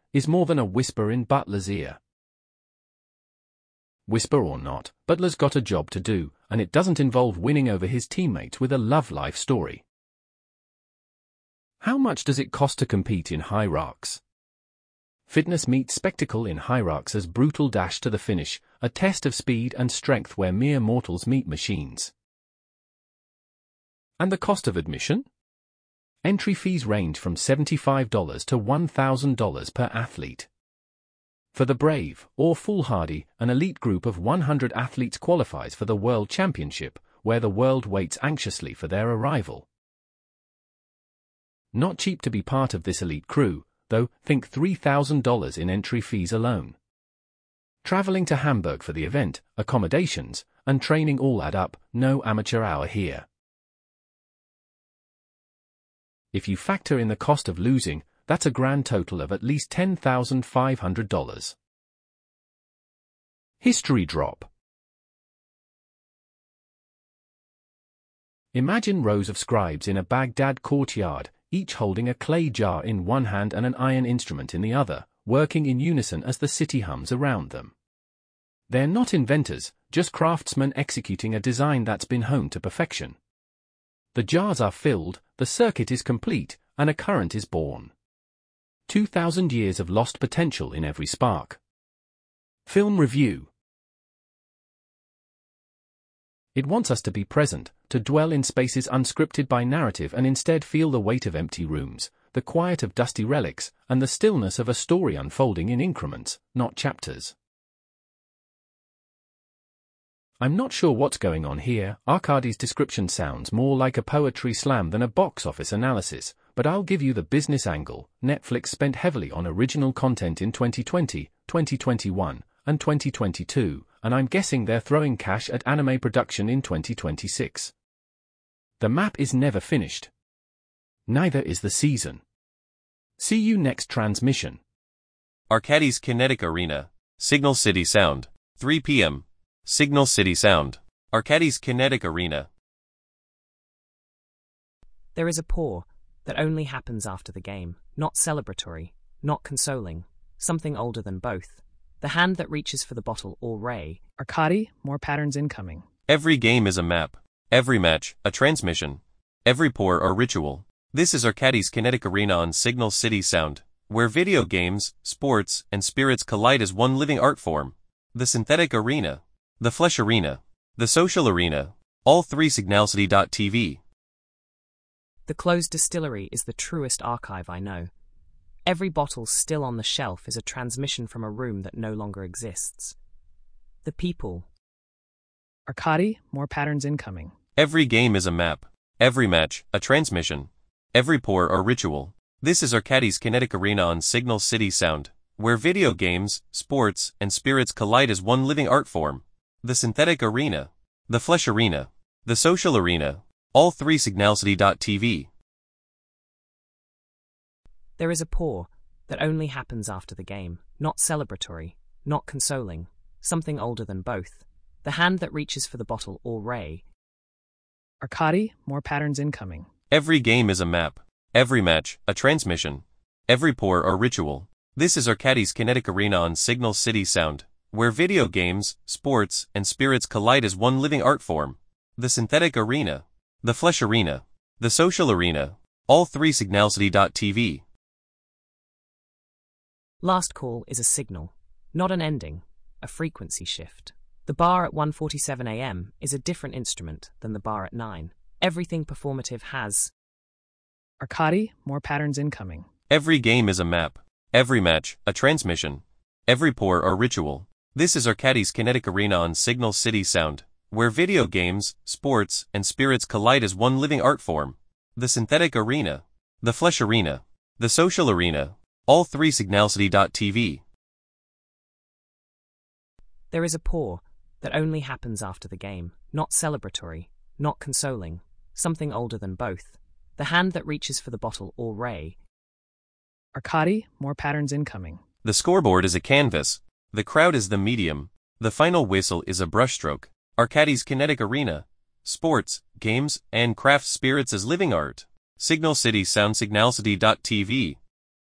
is more than a whisper in Butler's ear. Whisper or not, Butler's got a job to do, and it doesn't involve winning over his teammates with a love life story. How much does it cost to compete in High Rocks? Fitness meets spectacle in High Rocks' brutal dash to the finish, a test of speed and strength where mere mortals meet machines. And the cost of admission? Entry fees range from $75 to $1,000 per athlete. For the brave, or foolhardy, an elite group of 100 athletes qualifies for the World Championship, where the world waits anxiously for their arrival. Not cheap to be part of this elite crew, though. Think $3,000 in entry fees alone. Traveling to Hamburg for the event, accommodations, and training all add up, no amateur hour here. If you factor in the cost of losing, that's a grand total of at least $10,500. History drop. Imagine rows of scribes in a Baghdad courtyard, each holding a clay jar in one hand and an iron instrument in the other, working in unison as the city hums around them. They're not inventors, just craftsmen executing a design that's been honed to perfection. The jars are filled, the circuit is complete, and a current is born. 2,000 years of lost potential in every spark. Film review. It wants us to be present, to dwell in spaces unscripted by narrative and instead feel the weight of empty rooms, the quiet of dusty relics, and the stillness of a story unfolding in increments, not chapters. I'm not sure what's going on here. Arcadi's description sounds more like a poetry slam than a box office analysis, but I'll give you the business angle. Netflix spent heavily on original content in 2020, 2021, and 2022, and I'm guessing they're throwing cash at anime production in 2026. The map is never finished. Neither is the season. See you next transmission. Arcadi's Kinetic Arena, Signal City Sound, 3 p.m. Signal City Sound, Arcadi's Kinetic Arena. There is a pour that only happens after the game, not celebratory, not consoling, something older than both. The hand that reaches for the bottle or ray. Arcadi, more patterns incoming. Every game is a map, every match, a transmission, every pour a ritual. This is Arcadi's Kinetic Arena on Signal City Sound, where video games, sports, and spirits collide as one living art form. The synthetic arena, the flesh arena, the social arena, all three signalcity.tv. The closed distillery is the truest archive I know. Every bottle still on the shelf is a transmission from a room that no longer exists. The people. Arcadi, more patterns incoming. Every game is a map, every match, a transmission, every pour a ritual. This is Arcadi's Kinetic Arena on Signal City Sound, where video games, sports, and spirits collide as one living art form. The synthetic arena, the flesh arena, the social arena, all three signalcity.tv. There is a pour that only happens after the game, not celebratory, not consoling, something older than both. The hand that reaches for the bottle or ray. Arcadi, more patterns incoming. Every game is a map, every match, a transmission, every pour a ritual. This is Arcadi's Kinetic Arena on Signal City Sound, where video games, sports, and spirits collide as one living art form. The synthetic arena, the flesh arena, the social arena, all three signalcity.tv. Last call is a signal, not an ending, a frequency shift. The bar at 1:47 a.m. is a different instrument than the bar at 9. Everything performative has. Arcadi, more patterns incoming. Every game is a map, every match, a transmission, every pour a ritual. This is Arcadi's Kinetic Arena on Signal City Sound, where video games, sports, and spirits collide as one living art form. The synthetic arena, the flesh arena, the social arena, all three signalcity.tv. There is a pour that only happens after the game, not celebratory, not consoling, something older than both. The hand that reaches for the bottle or ray. Arcadi, more patterns incoming. The scoreboard is a canvas. The crowd is the medium. The final whistle is a brushstroke. Arcadi's Kinetic Arena. Sports, games, and craft spirits as living art. Signal City Sound signalcity.tv.